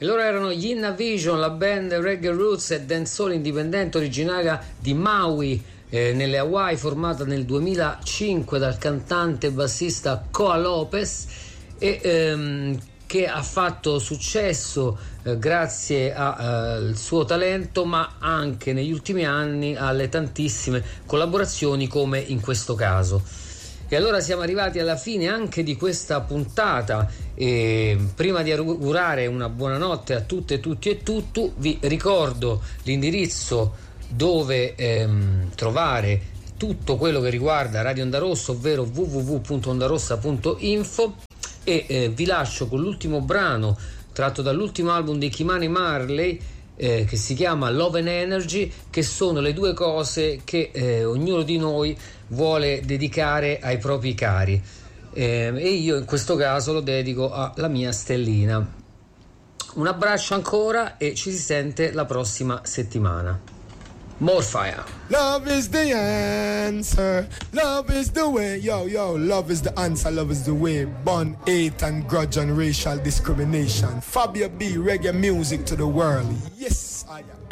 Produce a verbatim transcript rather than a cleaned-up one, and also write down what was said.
E loro erano gli Innavision, la band reggae roots e dancehall indipendente originaria di Maui, eh, nelle Hawaii, formata nel duemilacinque dal cantante e bassista Koa Lopez, e ehm, che ha fatto successo eh, grazie al eh, suo talento, ma anche negli ultimi anni alle tantissime collaborazioni come in questo caso. E allora siamo arrivati alla fine anche di questa puntata, e prima di augurare una buonanotte a tutte, tutti e tutto, vi ricordo l'indirizzo dove ehm, trovare tutto quello che riguarda Radio Onda Rossa, ovvero w w w punto ondarossa punto info, e eh, vi lascio con l'ultimo brano tratto dall'ultimo album di Kimani Marley, eh, che si chiama Love and Energy, che sono le due cose che eh, ognuno di noi vuole dedicare ai propri cari, eh, e io in questo caso lo dedico alla mia stellina. Un abbraccio ancora e ci si sente la prossima settimana. More fire. Love is the answer. Love is the way. Yo, yo, love is the answer. Love is the way. Born hate and grudge and racial discrimination. Fabio B, reggae music to the world. Yes, I am.